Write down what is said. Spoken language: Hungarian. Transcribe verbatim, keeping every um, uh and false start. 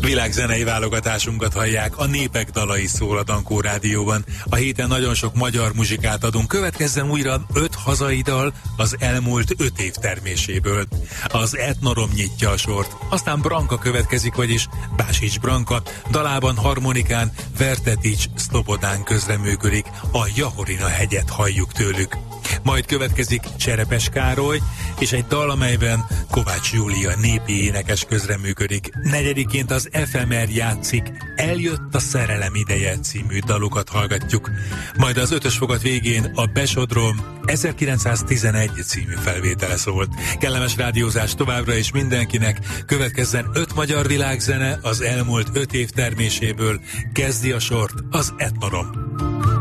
Világzenei válogatásunkat hallják, a Népek dalai szól a Dankó Rádióban. A héten nagyon sok magyar muzsikát adunk, következzen újra öt hazai dal az elmúlt öt év terméséből. Az Etnorom nyitja a sort, aztán Branka következik, vagyis Básics Branka, dalában harmonikán Vertetics Szlobodán közreműködik, a Jahorina hegyet halljuk tőlük. Majd következik Cserepes Károly, és egy dal, amelyben Kovács Júlia népi énekes közreműködik. Negyediként az ef em er játszik Eljött a szerelem ideje című dalukat hallgatjuk. Majd az ötös fogat végén a Besodrom ezerkilencszáztizenegy című felvétele szólt. Kellemes rádiózás továbbra is mindenkinek, következzen öt magyar világzene az elmúlt öt év terméséből, kezdi a sort az Etnorom.